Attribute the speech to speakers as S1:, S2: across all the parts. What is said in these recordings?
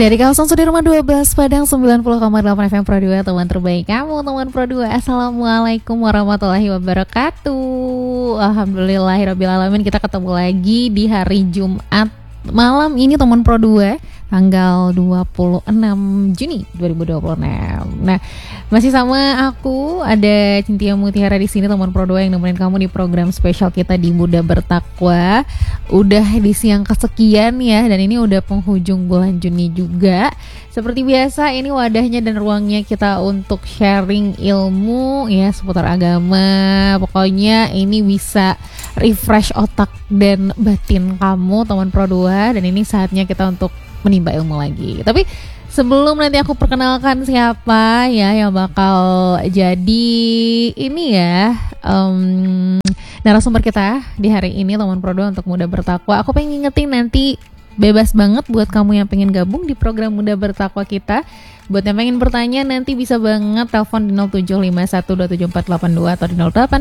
S1: Dari kawasan Sudirman 12 Padang 90,8 FM Pro 2, teman terbaik kamu, teman Pro 2. Assalamualaikum warahmatullahi wabarakatuh. Alhamdulillahirabbil alamin, kita ketemu lagi di hari Jumat malam ini, teman Pro 2, tanggal 26 Juni 2026. Nah, masih sama aku, ada Cynthia Mutiara di sini, teman Pro 2 yang nemenin kamu di program spesial kita di Muda Bertakwa. Udah di siang kesekian ya, dan ini udah penghujung bulan Juni juga. Seperti biasa, ini wadahnya dan ruangnya kita untuk sharing ilmu ya seputar agama. Pokoknya ini bisa refresh otak dan batin kamu, teman Pro 2, dan ini saatnya kita untuk menimba ilmu lagi. Tapi sebelum nanti aku perkenalkan siapa ya yang bakal jadi ini ya narasumber kita di hari ini, teman Pro 2 untuk Muda Bertakwa, aku pengen ngingetin nanti bebas banget buat kamu yang pengen gabung di program Muda Bertakwa kita. Buat yang pengen bertanya nanti bisa banget telepon di 0751274482 atau di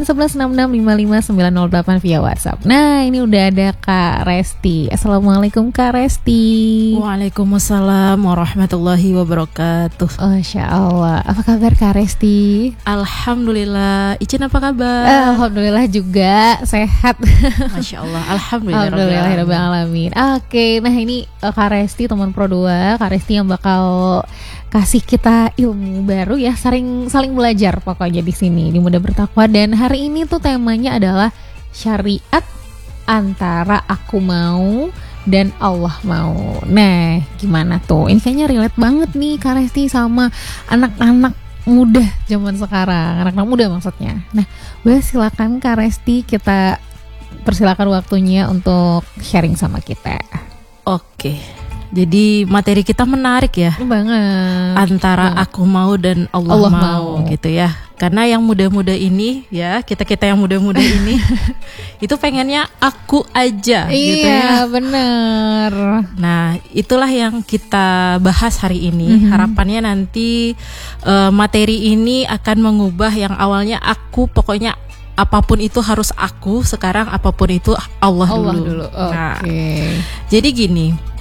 S1: 081166555908 via WhatsApp. Nah, ini udah ada Kak Resti. Assalamualaikum Kak Resti.
S2: Waalaikumsalam warahmatullahi wabarakatuh.
S1: Masya Allah. Apa kabar Kak Resti?
S2: Alhamdulillah. Icin apa kabar?
S1: Alhamdulillah juga sehat.
S2: Masya Allah. Alhamdulillah.
S1: Alhamdulillahirrahmanirrahim. Oke, nah ini Kak Resti, teman Pro 2. Kak Resti yang bakal kasih kita ilmu baru ya, saling belajar pokoknya di sini di Muda Bertakwa. Dan hari ini tuh temanya adalah syariat antara aku mau dan Allah mau. Nah, gimana tuh? Ini kayaknya relate banget nih Kak Resti sama anak-anak muda zaman sekarang, anak-anak muda maksudnya. Nah, boleh silakan Kak Resti, kita persilakan waktunya untuk sharing sama kita.
S2: Oke. Jadi materi kita menarik ya,
S1: banget
S2: antara
S1: banget.
S2: Aku mau dan Allah mau gitu ya. Karena yang muda-muda ini ya, kita yang muda-muda ini itu pengennya aku aja gitu ya.
S1: Iya, bener.
S2: Nah, itulah yang kita bahas hari ini. Harapannya nanti materi ini akan mengubah yang awalnya aku, pokoknya apapun itu harus aku, sekarang apapun itu Allah dulu. Nah, jadi gini,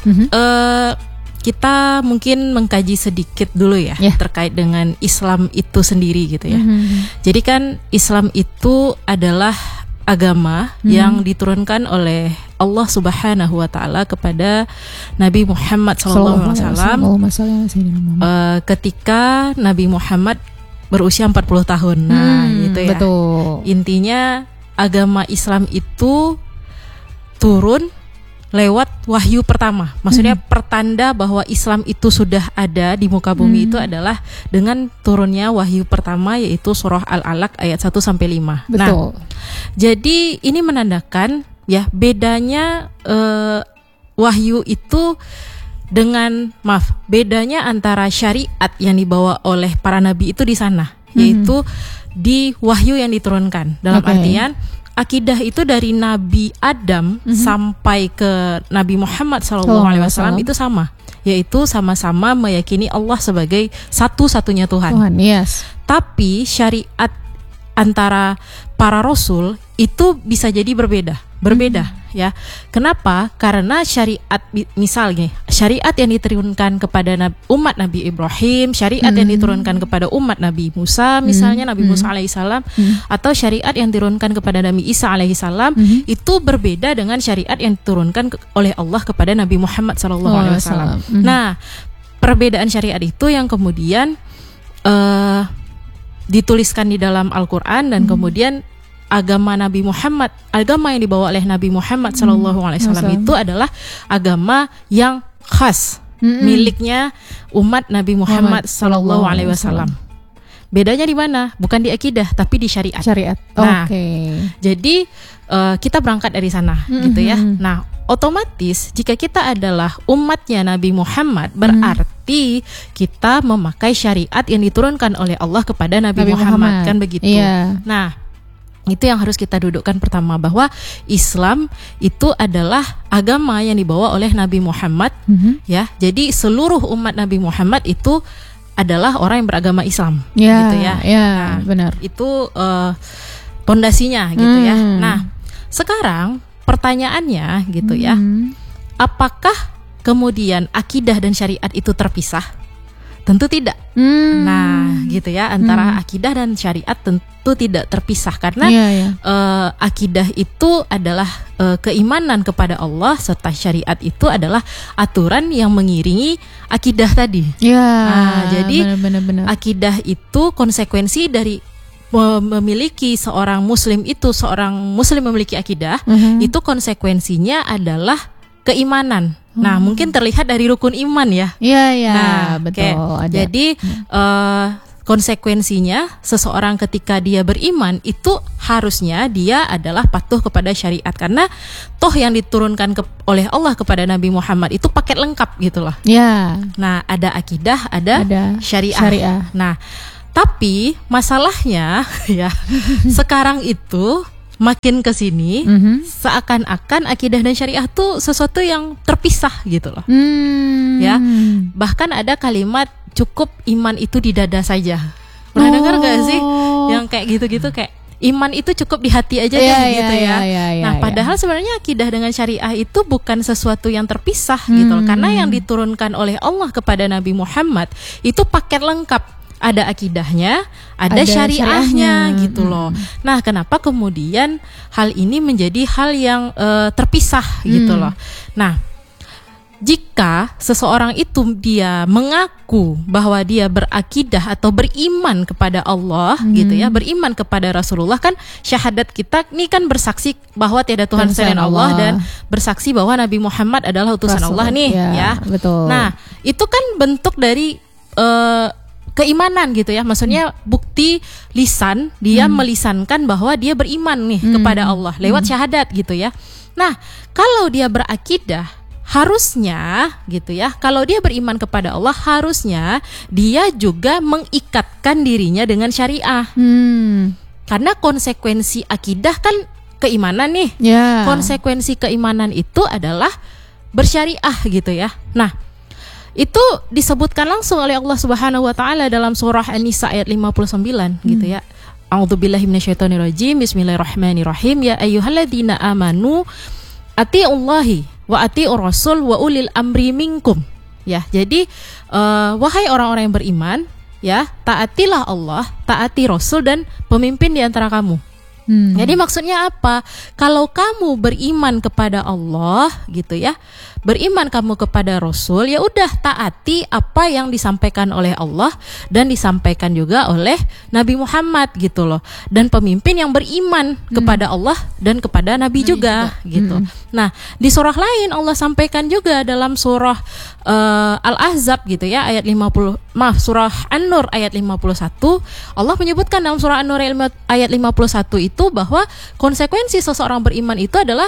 S2: kita mungkin mengkaji sedikit dulu ya terkait dengan Islam itu sendiri gitu ya. Jadi kan Islam itu adalah agama yang diturunkan oleh Allah Subhanahu wa taala kepada Nabi Muhammad SAW ketika Nabi Muhammad berusia 40 tahun. Nah, gitu ya.
S1: Betul.
S2: Intinya agama Islam itu turun lewat wahyu pertama. Maksudnya pertanda bahwa Islam itu sudah ada di muka bumi itu adalah dengan turunnya wahyu pertama, yaitu surah Al-Alaq ayat 1 sampai 5.
S1: Betul.
S2: Nah, jadi ini menandakan ya bedanya wahyu itu dengan bedanya antara syariat yang dibawa oleh para nabi itu di sana, yaitu di wahyu yang diturunkan. Dalam artian akidah itu dari Nabi Adam sampai ke Nabi Muhammad SAW itu sama, yaitu sama-sama meyakini Allah sebagai satu-satunya Tuhan.
S1: Yes.
S2: Tapi syariat antara para rasul itu bisa jadi berbeda ya. Kenapa? Karena syariat, misalnya syariat yang diturunkan kepada umat Nabi Ibrahim, syariat yang diturunkan kepada umat Nabi Musa, misalnya Nabi Musa alaihissalam, atau syariat yang diturunkan kepada Nabi Isa alaihissalam, itu berbeda dengan syariat yang diturunkan oleh Allah kepada Nabi Muhammad SAW. Nah, perbedaan syariat itu yang kemudian dituliskan di dalam Al-Quran, dan kemudian agama Nabi Muhammad, agama yang dibawa oleh Nabi Muhammad SAW itu adalah agama yang khas, miliknya umat Nabi Muhammad SAW. Bedanya di mana? Bukan di akidah, tapi di syariat. Nah, jadi kita berangkat dari sana gitu ya. Nah, otomatis jika kita adalah umatnya Nabi Muhammad, berarti kita memakai syariat yang diturunkan oleh Allah kepada Nabi Muhammad, kan begitu. Nah, itu yang harus kita dudukkan pertama, bahwa Islam itu adalah agama yang dibawa oleh Nabi Muhammad ya. Jadi seluruh umat Nabi Muhammad itu adalah orang yang beragama Islam gitu ya. Nah,
S1: benar.
S2: Itu pondasinya gitu ya. Nah, sekarang pertanyaannya gitu ya, apakah kemudian akidah dan syariat itu terpisah? Tentu tidak. Nah, gitu ya, antara akidah dan syariat tentu tidak terpisah karena akidah itu adalah keimanan kepada Allah, serta syariat itu adalah aturan yang mengiringi akidah tadi. Jadi
S1: benar.
S2: Akidah itu konsekuensi dari memiliki seorang muslim memiliki akidah, itu konsekuensinya adalah keimanan. Nah, mungkin terlihat dari rukun iman ya.
S1: Nah, betul.
S2: Jadi konsekuensinya seseorang ketika dia beriman itu harusnya dia adalah patuh kepada syariat, karena toh yang diturunkan oleh Allah kepada Nabi Muhammad itu paket lengkap gitu loh. Nah, ada akidah, ada syariah. Nah, tapi masalahnya ya sekarang itu makin kesini seakan-akan akidah dan syariah tuh sesuatu yang terpisah gitu loh. Ya, bahkan ada kalimat cukup iman itu di dada saja. Pernah dengar gak sih yang kayak gitu-gitu, kayak iman itu cukup di hati aja gitu ya. Nah, padahal sebenarnya akidah dengan syariah itu bukan sesuatu yang terpisah gitu loh. Karena yang diturunkan oleh Allah kepada Nabi Muhammad itu paket lengkap. Ada akidahnya, ada syariahnya gitu loh. Nah, kenapa kemudian hal ini menjadi hal yang terpisah gitu loh. Nah, jika seseorang itu dia mengaku bahwa dia berakidah atau beriman kepada Allah gitu ya, beriman kepada Rasulullah, kan syahadat kita ini kan bersaksi bahwa tiada Tuhan selain Allah dan bersaksi bahwa Nabi Muhammad adalah utusan Allah nih ya.
S1: Betul.
S2: Nah, itu kan bentuk dari keimanan gitu ya, maksudnya bukti lisan, dia melisankan bahwa dia beriman nih kepada Allah lewat syahadat gitu ya. Nah, kalau dia berakidah harusnya gitu ya, kalau dia beriman kepada Allah harusnya dia juga mengikatkan dirinya dengan syariah. Karena konsekuensi akidah kan keimanan nih. Konsekuensi keimanan itu adalah bersyariah gitu ya. Nah, itu disebutkan langsung oleh Allah Subhanahu wa taala dalam surah An-Nisa ayat 59 gitu ya. A'udzubillahi minasyaitonirrajim. Bismillahirrahmanirrahim. Ya ayyuhalladzina amanu atiullahi wa atiur rasul wa ulil amri minkum. Ya, jadi wahai orang-orang yang beriman, ya, taatilah Allah, taati Rasul dan pemimpin di antara kamu. Jadi maksudnya apa? Kalau kamu beriman kepada Allah gitu ya, beriman kamu kepada Rasul, ya udah taati apa yang disampaikan oleh Allah dan disampaikan juga oleh Nabi Muhammad gitu loh. Dan pemimpin yang beriman kepada Allah dan kepada Nabi juga gitu. Nah, di surah lain Allah sampaikan juga dalam surah Al-Ahzab gitu ya, ayat 50, surah An-Nur ayat 51, Allah menyebutkan dalam surah An-Nur ayat 51 itu bahwa konsekuensi seseorang beriman itu adalah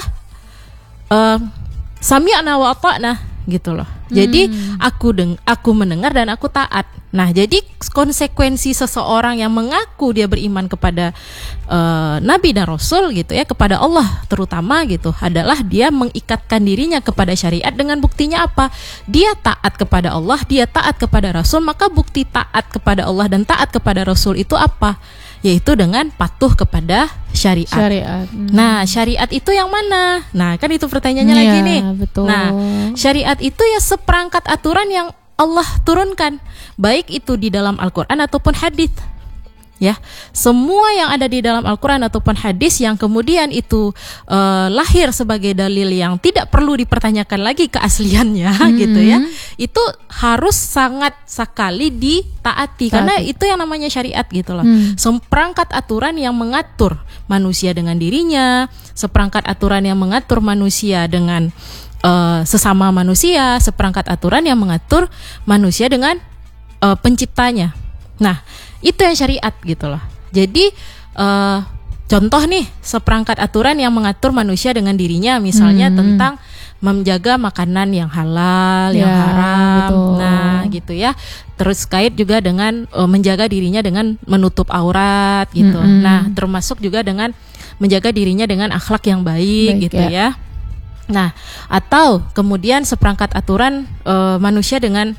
S2: sami'na wa ata'na gitu loh. Jadi aku mendengar dan aku taat. Nah, jadi konsekuensi seseorang yang mengaku dia beriman kepada Nabi dan Rasul gitu ya, kepada Allah terutama gitu, adalah dia mengikatkan dirinya kepada syariat dengan buktinya apa? Dia taat kepada Allah, dia taat kepada Rasul, maka bukti taat kepada Allah dan taat kepada Rasul itu apa? Yaitu dengan patuh kepada syariat. Nah, syariat itu yang mana? Nah, kan itu pertanyaannya lagi nih.
S1: Betul.
S2: Nah, syariat itu ya seperangkat aturan yang Allah turunkan, baik itu di dalam Al-Quran ataupun hadis. Ya, semua yang ada di dalam Al-Quran ataupun hadis yang kemudian itu lahir sebagai dalil yang tidak perlu dipertanyakan lagi keasliannya gitu ya, itu harus sangat sekali ditaati karena itu yang namanya syariat gitu loh. Seperangkat aturan yang mengatur manusia dengan dirinya, seperangkat aturan yang mengatur manusia dengan sesama manusia, seperangkat aturan yang mengatur manusia dengan penciptanya. Nah, itu yang syariat gitu loh. Jadi contoh nih, seperangkat aturan yang mengatur manusia dengan dirinya, misalnya tentang menjaga makanan yang halal, yang haram. Betul. Nah, gitu ya. Terus kait juga dengan menjaga dirinya dengan menutup aurat gitu. Nah, termasuk juga dengan menjaga dirinya dengan akhlak yang baik gitu ya. Nah, atau kemudian seperangkat aturan manusia dengan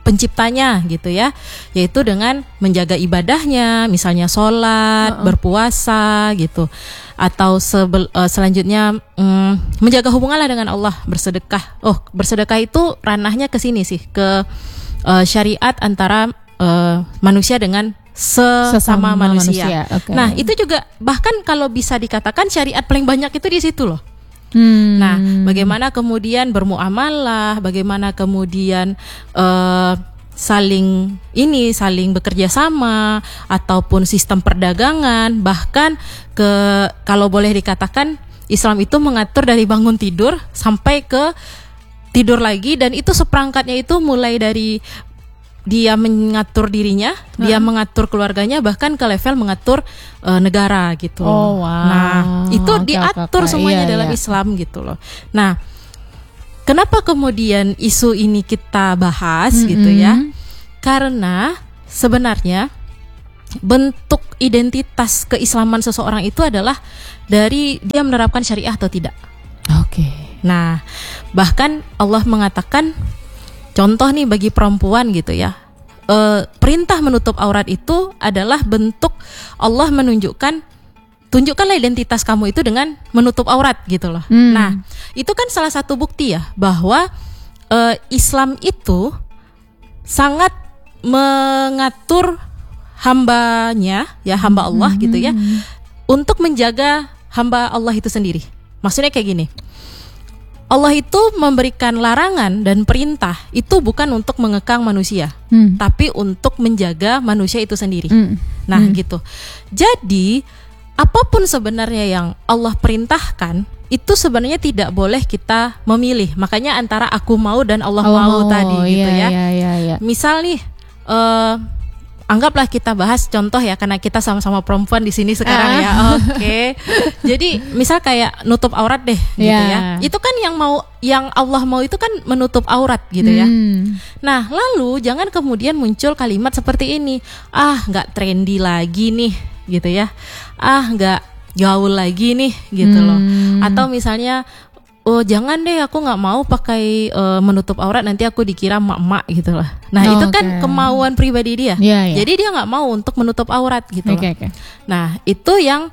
S2: penciptanya gitu ya, yaitu dengan menjaga ibadahnya, misalnya sholat, berpuasa gitu, atau selanjutnya menjaga hubunganlah dengan Allah, bersedekah. Bersedekah itu ranahnya ke sini sih, ke syariat antara manusia dengan sesama manusia.
S1: Okay.
S2: Nah itu juga bahkan kalau bisa dikatakan syariat paling banyak itu di situ loh. Nah, bagaimana kemudian bermuamalah, bagaimana kemudian saling bekerja sama, ataupun sistem perdagangan, bahkan kalau boleh dikatakan Islam itu mengatur dari bangun tidur sampai ke tidur lagi, dan itu seperangkatnya itu mulai dari dia mengatur dirinya, dia mengatur keluarganya, bahkan ke level mengatur negara gitu.
S1: Oh, wow.
S2: Nah, itu diatur semuanya dalam Islam gitu loh. Nah, kenapa kemudian isu ini kita bahas gitu ya? Karena sebenarnya bentuk identitas keislaman seseorang itu adalah dari dia menerapkan syariah atau tidak.
S1: Oke.
S2: Nah, bahkan Allah mengatakan, contoh nih bagi perempuan gitu ya, perintah menutup aurat itu adalah bentuk Allah tunjukkanlah identitas kamu itu dengan menutup aurat gitu loh. Nah, itu kan salah satu bukti ya bahwa Islam itu sangat mengatur hambanya, ya hamba Allah gitu ya, untuk menjaga hamba Allah itu sendiri. Maksudnya kayak gini, Allah itu memberikan larangan dan perintah itu bukan untuk mengekang manusia, tapi untuk menjaga manusia itu sendiri. Nah gitu. Jadi apapun sebenarnya yang Allah perintahkan itu sebenarnya tidak boleh kita memilih. Makanya antara aku mau dan Allah mau tadi gitu ya. Misal nih, anggaplah kita bahas contoh ya, karena kita sama-sama perempuan di sini sekarang ya. Oke. Jadi misal kayak nutup aurat deh gitu ya. Itu kan yang Allah mau itu kan menutup aurat gitu ya. Nah, lalu jangan kemudian muncul kalimat seperti ini. Nggak trendy lagi nih gitu ya. Nggak gaul lagi nih gitu loh. Atau misalnya, jangan deh, aku nggak mau pakai menutup aurat, nanti aku dikira mak-mak gitu lah. Nah itu kan kemauan pribadi dia. Jadi dia nggak mau untuk menutup aurat gitu loh. Nah itu yang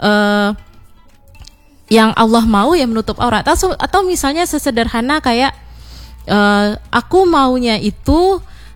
S2: Allah mau ya menutup aurat. Atau misalnya sesederhana kayak aku maunya itu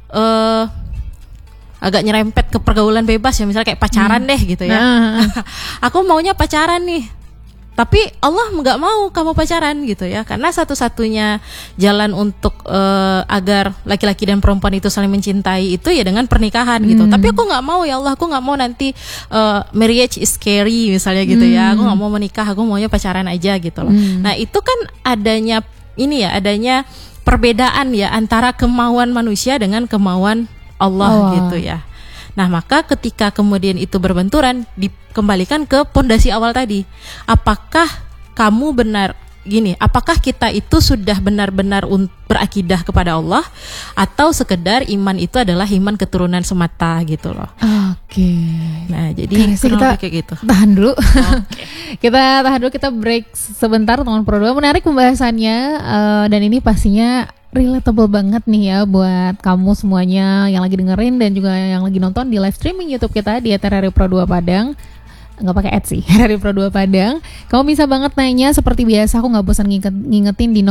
S2: agak nyerempet ke pergaulan bebas ya, misalnya kayak pacaran deh gitu ya. Aku maunya pacaran nih, tapi Allah nggak mau kamu pacaran gitu ya, karena satu-satunya jalan untuk agar laki-laki dan perempuan itu saling mencintai itu ya dengan pernikahan gitu. Tapi aku nggak mau ya Allah, aku nggak mau nanti marriage is scary misalnya gitu ya. Aku nggak mau menikah, aku maunya pacaran aja gitu loh. Nah itu kan adanya perbedaan ya antara kemauan manusia dengan kemauan Allah gitu ya. Nah maka ketika kemudian itu berbenturan, dikembalikan ke pondasi awal tadi. Apakah kamu apakah kita itu sudah benar-benar berakidah kepada Allah, atau sekedar iman itu adalah iman keturunan semata gitu loh.
S1: Oke.
S2: Nah jadi
S1: kita
S2: kayak gitu.
S1: Tahan dulu. Kita tahan dulu, kita break sebentar teman Pro 2. Menarik pembahasannya, dan ini pastinya relatable banget nih ya buat kamu semuanya yang lagi dengerin dan juga yang lagi nonton di live streaming YouTube kita di RRI Pro 2 Padang. Nggak pakai ads sih, RRI Pro 2 Padang. Kamu bisa banget nanya seperti biasa, aku nggak bosan ngingetin di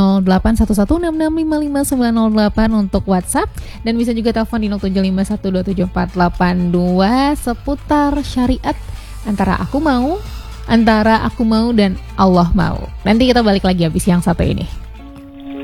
S1: 081166555908 untuk WhatsApp, dan bisa juga telepon di 0751274882 seputar syariat antara aku mau dan Allah mau. Nanti kita balik lagi habis yang satu ini.